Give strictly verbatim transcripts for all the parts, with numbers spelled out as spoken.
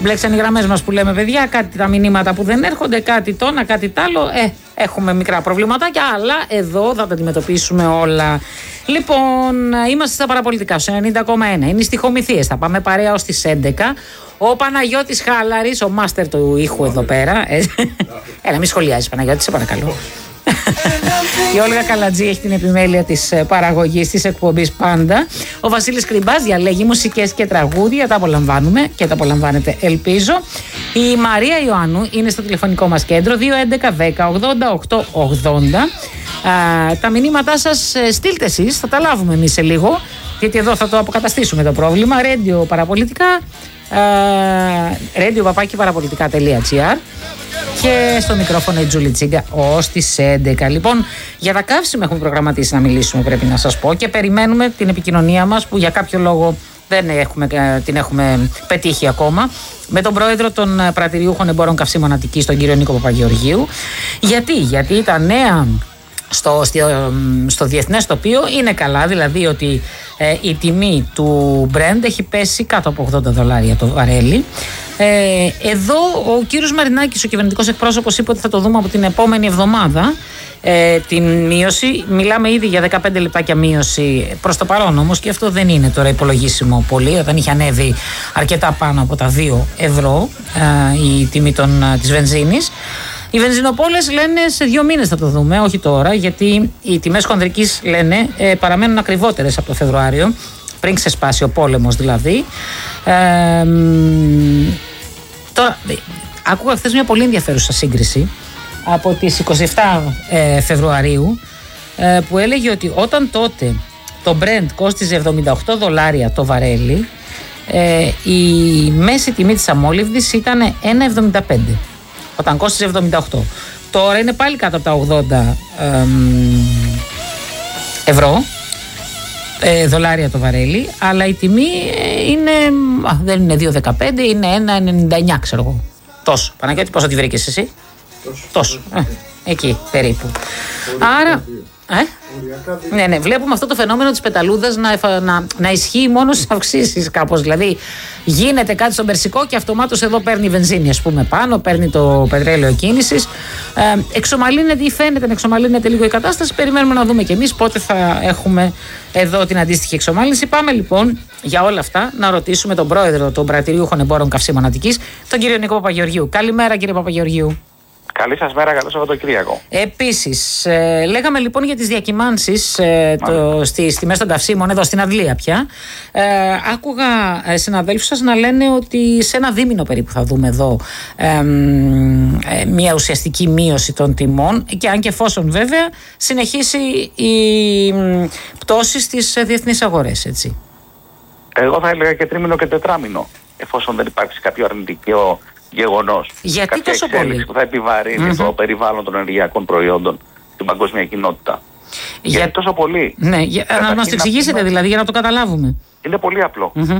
μπλέξαν οι γραμμές μας που λέμε, παιδιά, κάτι τα μηνύματα που δεν έρχονται, κάτι το ένα, κάτι τ' άλλο. Ε, έχουμε μικρά προβληματάκια, αλλά εδώ θα τα αντιμετωπίσουμε όλα. Λοιπόν, είμαστε στα παραπολιτικά, στο ενενήντα κόμμα ένα. Είναι οι στιχομυθίες. Θα πάμε παρέα ως τις έντεκα. Ο Παναγιώτης Χάλαρης, ο μάστερ του ήχου εδώ πέρα. Έλα, μη σχολιάζεις, Παναγιώτη, σε παρακαλώ. Η Όλγα Καλατζή έχει την επιμέλεια της παραγωγής της εκπομπής πάντα. Ο Βασίλης Κρυμπάς διαλέγει μουσικές και τραγούδια. Τα απολαμβάνουμε και τα απολαμβάνετε, ελπίζω. Η Μαρία Ιωάννου είναι στο τηλεφωνικό μας κέντρο δύο έντεκα δέκα ογδόντα οκτώ ογδόντα. Α, τα μηνύματά σας στείλτε εσείς, θα τα λάβουμε εμείς σε λίγο, γιατί εδώ θα το αποκαταστήσουμε το πρόβλημα. Radio παραπολιτικά, radio παπάκι παραπολιτικά τελεία gr. Και στο μικρόφωνο η Τζούλη Τσίγκα ως τις έντεκα. Λοιπόν, για τα καύσιμα έχουμε προγραμματίσει να μιλήσουμε, πρέπει να σας πω, και περιμένουμε την επικοινωνία μας που για κάποιο λόγο δεν έχουμε, την έχουμε πετύχει ακόμα, με τον πρόεδρο των Πρατηριούχων Εμπόρων Καυσίμων Αττικής, τον κύριο Νίκο Παπαγεωργίου. Γιατί, γιατί τα νέα στο, στο, στο διεθνές τοπίο είναι καλά, δηλαδή ότι ε, η τιμή του Brent έχει πέσει κάτω από ογδόντα δολάρια το βαρέλι. Ε, εδώ ο κύριος Μαρινάκης, ο κυβερνητικός εκπρόσωπος, είπε ότι θα το δούμε από την επόμενη εβδομάδα ε, την μείωση. Μιλάμε ήδη για δεκαπέντε λεπτάκια μείωση προς το παρόν όμως, και αυτό δεν είναι τώρα υπολογίσιμο πολύ, όταν είχε ανέβει αρκετά πάνω από τα δύο ευρώ ε, η τιμή των, της βενζίνης. Οι βενζινοπόλες λένε σε δύο μήνες θα το δούμε, όχι τώρα, γιατί οι τιμές χονδρικής, λένε, ε, παραμένουν ακριβότερες από το Φεβρουάριο, πριν ξεσπάσει ο πόλεμος δηλαδή. Ε, τώρα, άκουγα χθες μια πολύ ενδιαφέρουσα σύγκριση από τις είκοσι επτά ε, Φεβρουαρίου, ε, που έλεγε ότι όταν τότε το Brent κόστιζε εβδομήντα οκτώ δολάρια το βαρέλι, ε, η μέση τιμή της αμόλυβδης ήταν ένα κόμμα εβδομήντα πέντε όταν κόστιζε εβδομήντα οκτώ. Τώρα είναι πάλι κάτω από τα ογδόντα ε, ευρώ, ε, δολάρια το βαρέλι, αλλά η τιμή είναι, α, δεν είναι δύο δεκαπέντε, είναι ένα ενενήντα εννιά, ξέρω εγώ. Τόσο. Παναγιώτη, πόσο τη βρήκες εσύ? Τόσο. Τόσο. Ε, εκεί περίπου. Άρα... Ε? Ναι, ναι, βλέπουμε αυτό το φαινόμενο της πεταλούδας να, να, να ισχύει μόνο στις αυξήσεις κάπως. Δηλαδή γίνεται κάτι στον Περσικό και αυτομάτως εδώ παίρνει βενζίνη, ας πούμε, πάνω, παίρνει το πετρέλαιο κίνησης. Ε, εξομαλύνεται ή φαίνεται να εξομαλύνεται λίγο η κατάσταση. Περιμένουμε να δούμε κι εμείς πότε θα έχουμε εδώ την αντίστοιχη εξομάλυνση. Πάμε λοιπόν για όλα αυτά να ρωτήσουμε τον πρόεδρο των Πρατηριούχων Εμπόρων Καυσίμων Αττικής, τον κύριο Νίκο Παπαγεωργίου. Καλημέρα, κύριε Παπαγεωργίου. Καλή σας μέρα, καλό Σαββατοκύριακο. Επίσης, ε, λέγαμε λοιπόν για τις διακυμάνσεις ε, στις τιμές των καυσίμων εδώ στην Αγγλία πια. Ε, άκουγα ε, συναδέλφους σας να λένε ότι σε ένα δίμηνο περίπου θα δούμε εδώ ε, ε, μια ουσιαστική μείωση των τιμών, και αν και εφόσον βέβαια συνεχίσει η ε, πτώση στις ε, διεθνείς αγορές, έτσι. Εγώ θα έλεγα και τρίμηνο και τετράμηνο, εφόσον δεν υπάρξει κάποιο αρνητικό γεγονός. Γιατί κάποια τόσο πολύ? Που θα επιβαρύνει mm-hmm. το περιβάλλον των ενεργειακών προϊόντων στην παγκόσμια κοινότητα. Για... Γιατί τόσο πολύ? Ναι, για... να μας το εξηγήσετε να... δηλαδή, για να το καταλάβουμε. Είναι πολύ απλό. Mm-hmm.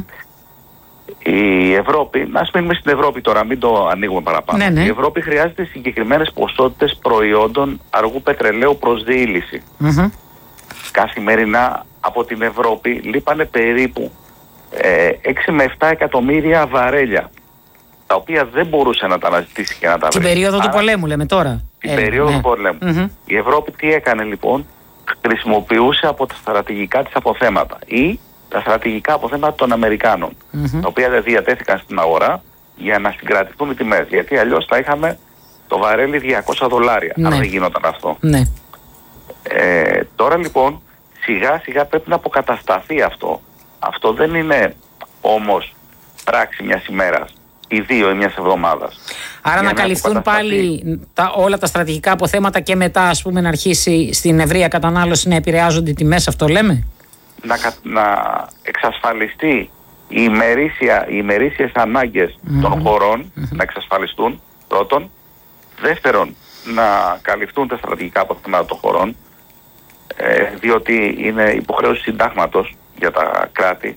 Η Ευρώπη, να μείνουμε στην Ευρώπη τώρα, μην το ανοίγουμε παραπάνω. Ναι, ναι. Η Ευρώπη χρειάζεται συγκεκριμένες ποσότητες προϊόντων αργού πετρελαίου προς διήλυση. Mm-hmm. Καθημερινά από την Ευρώπη λείπανε περίπου ε, έξι με επτά εκατομμύρια βαρέλια, τα οποία δεν μπορούσε να τα αναζητήσει και να τα βρει. Την περίοδο Άρα, του πολέμου λέμε τώρα. Την ε, περίοδο ναι. του πολέμου. Mm-hmm. Η Ευρώπη τι έκανε λοιπόν? Χρησιμοποιούσε από τα στρατηγικά της αποθέματα ή τα στρατηγικά αποθέματα των Αμερικάνων, mm-hmm. τα οποία δεν διατέθηκαν στην αγορά για να συγκρατηθούν οι τιμές. Γιατί αλλιώς θα είχαμε το βαρέλι διακόσια δολάρια, ναι. αν δεν γινόταν αυτό. Ναι. Ε, τώρα λοιπόν σιγά σιγά πρέπει να αποκατασταθεί αυτό. Αυτό δεν είναι όμως πράξη μιας ημέρας ή δύο ή μιας εβδομάδας. Άρα να, να καλυφθούν πάλι τα, όλα τα στρατηγικά αποθέματα και μετά, ας πούμε, να αρχίσει στην ευρεία κατανάλωση να επηρεάζονται οι τιμές, αυτό λέμε? Να, να εξασφαλιστεί οι, ημερήσια, οι ημερήσιες ανάγκες mm-hmm. των χωρών, mm-hmm. να εξασφαλιστούν πρώτον. Δεύτερον, να καλυφθούν τα στρατηγικά αποθέματα των χωρών, ε, διότι είναι υποχρέωση συντάγματος για τα κράτη,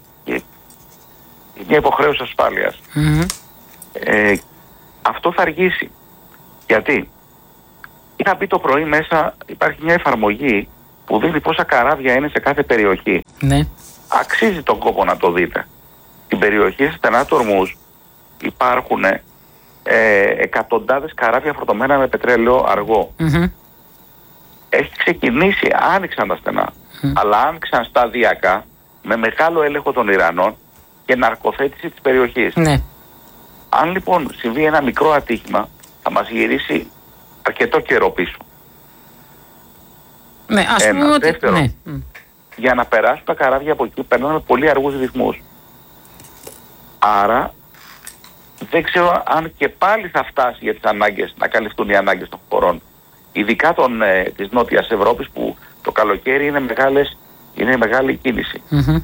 μια υποχρέωση ασφάλειας. Mm-hmm. Ε, αυτό θα αργήσει. Γιατί? Είχα πει το πρωί μέσα, υπάρχει μια εφαρμογή που δείχνει πόσα καράβια είναι σε κάθε περιοχή. Ναι. Αξίζει τον κόπο να το δείτε. Την περιοχή στενά του Ορμούζ υπάρχουν ε, εκατοντάδες καράβια φορτωμένα με πετρέλαιο αργό. Mm-hmm. Έχει ξεκινήσει, άνοιξαν τα στενά, mm. αλλά άνοιξαν σταδιακά με μεγάλο έλεγχο των Ιρανών και ναρκοθέτηση της περιοχής. Ναι. Αν λοιπόν συμβεί ένα μικρό ατύχημα, θα μας γυρίσει αρκετό καιρό πίσω. Ναι, ας πούμε ένα. ότι... Δεύτερο, ναι. για να περάσουν τα καράβια από εκεί περνάνε με πολύ αργούς ρυθμούς. Άρα δεν ξέρω αν και πάλι θα φτάσει για τις ανάγκες, να καλυφθούν οι ανάγκες των χωρών. Ειδικά των, ε, της Νότιας Ευρώπης, που το καλοκαίρι είναι, μεγάλες, είναι μεγάλη κίνηση. Mm-hmm.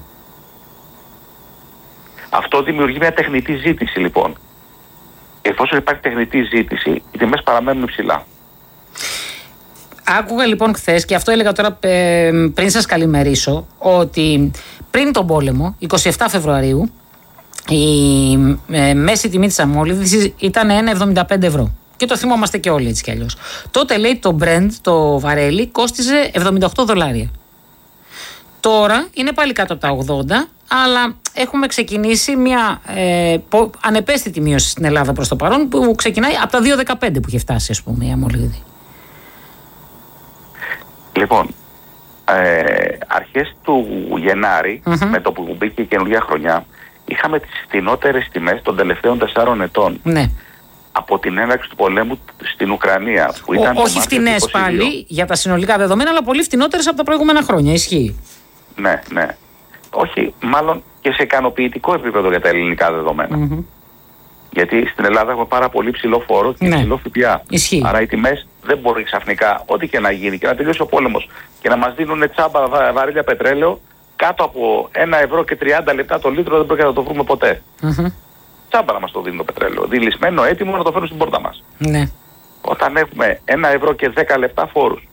Αυτό δημιουργεί μια τεχνητή ζήτηση λοιπόν. Εφόσον υπάρχει τεχνητή ζήτηση, οι τιμές παραμένουν υψηλά. Άκουγα λοιπόν χθες, και αυτό έλεγα τώρα ε, πριν σας καλημερίσω, ότι πριν τον πόλεμο, εικοστή εβδόμη Φεβρουαρίου, η ε, μέση τιμή της αμόλυβδης ήταν ένα εβδομήντα πέντε ευρώ. Και το θυμόμαστε και όλοι έτσι κι αλλιώς. Τότε λέει το Brent, το βαρέλι, κόστιζε εβδομήντα οκτώ δολάρια. Τώρα είναι πάλι κάτω από τα ογδόντα, αλλά έχουμε ξεκινήσει μια ε, πο, ανεπαίσθητη μείωση στην Ελλάδα προς το παρόν, που ξεκινάει από τα δύο δεκαπέντε που είχε φτάσει, ας πούμε, η αμόλυβδη. Λοιπόν, ε, αρχές του Γενάρη, mm-hmm. με το που μπήκε η καινούργια χρονιά, είχαμε τις φθηνότερες τιμές των τελευταίων τεσσάρων ετών. Ναι. Από την έναρξη του πολέμου στην Ουκρανία. Που ήταν Ο, όχι φτηνές πάλι για τα συνολικά δεδομένα, αλλά πολύ φτηνότερες από τα προηγούμενα χρόνια. Ισχύει. Ναι, ναι. Όχι, μάλλον και σε ικανοποιητικό επίπεδο για τα ελληνικά δεδομένα. Mm-hmm. Γιατί στην Ελλάδα έχουμε πάρα πολύ ψηλό φόρο και ναι. ψηλό ΦΠΑ. Ισχύει. Άρα οι τιμές δεν μπορεί ξαφνικά, ό,τι και να γίνει και να τελειώσει ο πόλεμος και να μας δίνουν τσάμπα βα, βαρύλια πετρέλαιο κάτω από ένα ευρώ και τριάντα λεπτά το λίτρο, δεν πρόκειται να το βρούμε ποτέ. Mm-hmm. Τσάμπα να μας το δίνει το πετρέλαιο. Δηλισμένο, έτοιμο να το φέρουν στην πόρτα μας. Ναι. Όταν έχουμε ένα ευρώ και δέκα λεπτά φόρους.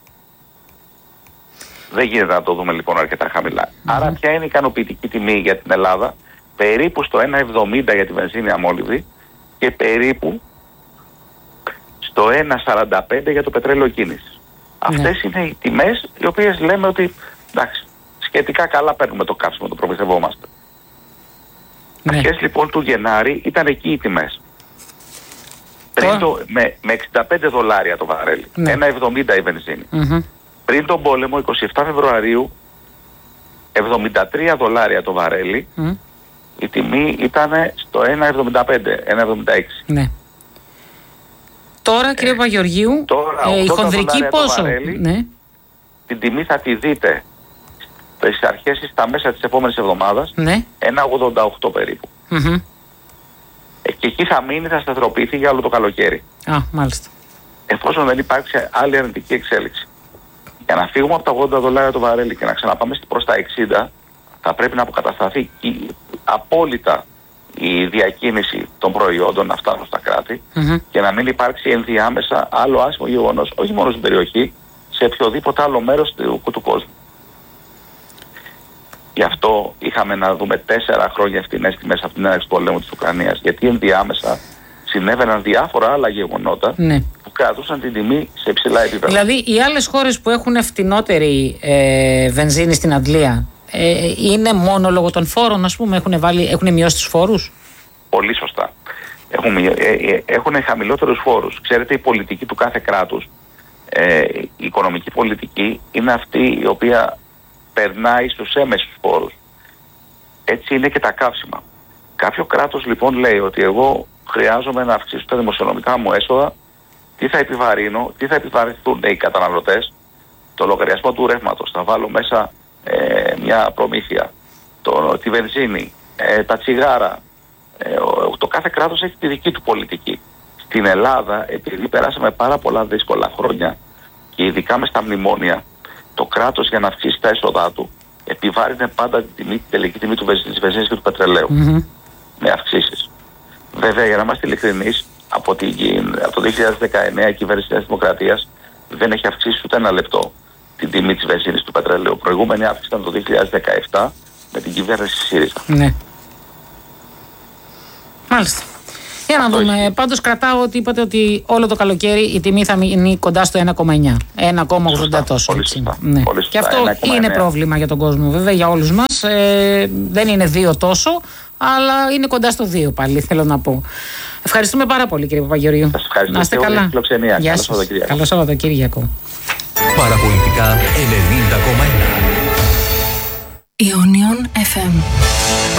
Δεν γίνεται να το δούμε λοιπόν αρκετά χαμηλά. Mm-hmm. Άρα ποια είναι η ικανοποιητική τιμή για την Ελλάδα? Περίπου στο ένα εβδομήντα για τη βενζίνη αμόλυβδη και περίπου στο ένα σαράντα πέντε για το πετρέλαιο κίνησης. Ναι. Αυτές είναι οι τιμές οι οποίες λέμε ότι εντάξει, σχετικά καλά παίρνουμε το καύσιμο, το προμηθευόμαστε. Ναι. Αρχές λοιπόν του Γενάρη ήταν εκεί οι τιμές. Πριν το, με, με εξήντα πέντε δολάρια το βαρέλι, ναι. ένα εβδομήντα η βενζίνη. Mm-hmm. Πριν τον πόλεμο, εικοστή εβδόμη Φεβρουαρίου, εβδομήντα τρία δολάρια το βαρέλι, mm. η τιμή ήταν στο ένα εβδομήντα πέντε, ένα εβδομήντα έξι. Ναι. Τώρα, κύριε Παπαγεωργίου, τώρα, ε, η χονδρική πόσο? Βαρέλι, ναι. την τιμή θα τη δείτε στις αρχές ή στα μέσα της επόμενης εβδομάδας, ναι. ένα ογδόντα οκτώ περίπου. Mm-hmm. Ε, και εκεί θα μείνει, θα σταθεροποιηθεί για όλο το καλοκαίρι. Α, μάλιστα. Εφόσον δεν υπάρξει άλλη αρνητική εξέλιξη. Για να φύγουμε από τα ογδόντα δολάρια το βαρέλι και να ξαναπάμε προς τα εξήντα, θα πρέπει να αποκατασταθεί η, απόλυτα η διακίνηση των προϊόντων να φτάνουν στα κράτη mm-hmm. και να μην υπάρξει ενδιάμεσα άλλο άσχημο γεγονός, όχι μόνο στην περιοχή, σε οποιοδήποτε άλλο μέρος του, του κόσμου. Γι' αυτό είχαμε να δούμε τέσσερα χρόνια φτηνές τιμές από την έναρξη του πολέμου της Ουκρανίας. Γιατί ενδιάμεσα συνέβαιναν διάφορα άλλα γεγονότα ναι. που κρατούσαν την τιμή σε υψηλά επίπεδα. Δηλαδή, οι άλλες χώρες που έχουν φτηνότερη ε, βενζίνη στην Αντλία ε, είναι μόνο λόγω των φόρων, ας πούμε, έχουν, βάλει, έχουν μειώσει τους φόρους? Πολύ σωστά. Έχουν, ε, ε, έχουν χαμηλότερους φόρους. Ξέρετε, η πολιτική του κάθε κράτους, ε, η οικονομική πολιτική είναι αυτή η οποία περνάει στους έμεσους φόρους. Έτσι είναι και τα καύσιμα. Κάποιο κράτος λοιπόν λέει ότι εγώ χρειάζομαι να αυξήσω τα δημοσιονομικά μου έσοδα, τι θα επιβαρύνω, τι θα επιβαρυνθούν οι καταναλωτές, το λογαριασμό του ρεύματος, θα βάλω μέσα ε, μια προμήθεια, το, τη βενζίνη, ε, τα τσιγάρα. Ε, το κάθε κράτος έχει τη δική του πολιτική. Στην Ελλάδα, επειδή περάσαμε πάρα πολλά δύσκολα χρόνια και ειδικά μες στα μνημόνια, το κράτος για να αυξήσει τα έσοδά του επιβάρυνε πάντα την, τιμή, την τελική τιμή του βενζίνης και του πετρελαίου mm-hmm. με αυξήσεις. Βέβαια, για να είμαστε ειλικρινείς, από, την, από το δύο χιλιάδες δεκαεννέα η κυβέρνηση της Δημοκρατίας δεν έχει αυξήσει ούτε ένα λεπτό την τιμή της βενζίνης του πετρελαίου. Προηγούμενη αύξηση ήταν το δύο χιλιάδες δεκαεπτά με την κυβέρνηση ΣΥΡΙΖΑ. Ναι. Μάλιστα. Για να δούμε. Έχει. Πάντως κρατάω ότι είπατε ότι όλο το καλοκαίρι η τιμή θα μείνει κοντά στο ένα κόμμα εννιά. ένα κόμμα ογδόντα τόσο. Πολύ σωστά. Ναι. Πολύ σωστά. Και αυτό είναι πρόβλημα για τον κόσμο βέβαια, για όλους μας. Ε, δεν είναι δύο τόσο, αλλά είναι κοντά στο δύο πάλι, θέλω να πω. Ευχαριστούμε πάρα πολύ, κύριε Παπαγεωργίου. Σας ευχαριστώ. Να είστε καλά. Γεια σας. Καλό Σαββατοκύριακο. Παραπολιτικά ενενήντα κόμμα ένα. Ionion εφ εμ.